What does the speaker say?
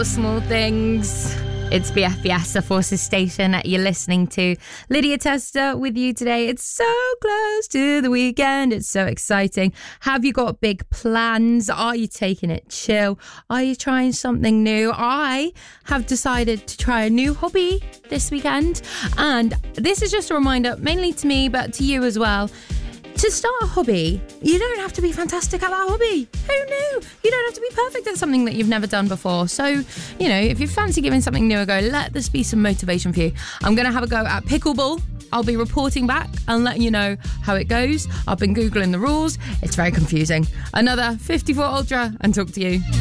Small things. It's BFBS, the Forces Station that you're listening to. Lydia Tester with you today. It's so close to the weekend. It's so exciting. Have you got big plans? Are you taking it chill? Are you trying something new? I have decided to try a new hobby this weekend. And this is just a reminder, mainly to me, but to you as well. To start a hobby, you don't have to be fantastic at that hobby. Who knew? You don't have to be perfect at something that you've never done before. So, you know, if you fancy giving something new a go, let this be some motivation for you. I'm going to have a go at pickleball. I'll be reporting back and letting you know how it goes. I've been Googling the rules. It's very confusing. Another 54 Ultra and talk to you.